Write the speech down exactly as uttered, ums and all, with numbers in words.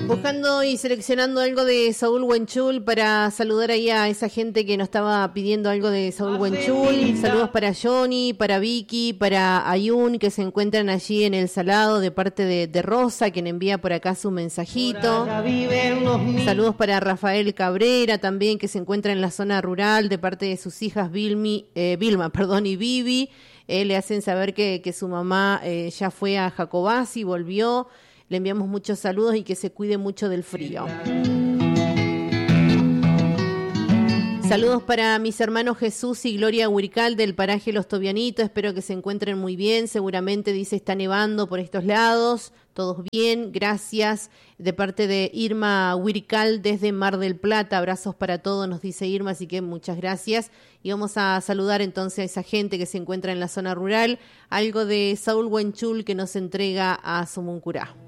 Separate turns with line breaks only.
Buscando y seleccionando algo de Saúl Huenchul para saludar ahí a esa gente que nos estaba pidiendo algo de Saúl Huenchul. Saludos para Johnny, para Vicky, para Ayun, que se encuentran allí en El Salado de parte de, de Rosa, quien envía por acá su mensajito. Saludos para Rafael Cabrera también, que se encuentra en la zona rural de parte de sus hijas Vilmi, eh, Vilma perdón, y Vivi. Eh, le hacen saber que, que su mamá eh, ya fue a Jacobasi, volvió. Le enviamos muchos saludos y que se cuide mucho del frío. Saludos para mis hermanos Jesús y Gloria Huircal del paraje Los Tobianitos. Espero que se encuentren muy bien. Seguramente, dice, está nevando por estos lados. Todos bien, gracias. De parte de Irma Huircal desde Mar del Plata. Abrazos para todos, nos dice Irma, así que muchas gracias. Y vamos a saludar entonces a esa gente que se encuentra en la zona rural. Algo de Saúl Huenchul que nos entrega a Sumuncurá.